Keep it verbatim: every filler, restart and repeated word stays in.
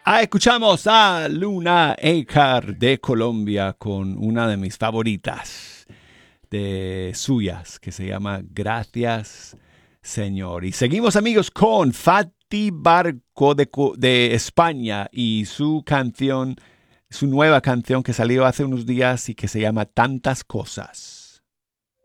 Ah, escuchamos a Luna Ekar de Colombia con una de mis favoritas de suyas que se llama Gracias Señor. Y seguimos amigos con Fati Barco de, de España y su canción, su nueva canción que salió hace unos días y que se llama Tantas Cosas.